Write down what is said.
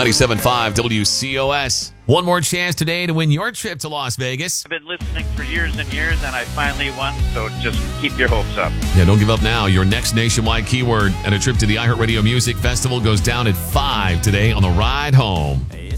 97.5 WCOS. One more chance today to win your trip to Las Vegas. I've been listening for years and years, and I finally won, so just keep your hopes up. Yeah, don't give up now. Your next nationwide keyword and a trip to the iHeartRadio Music Festival goes down at 5 today on the ride home.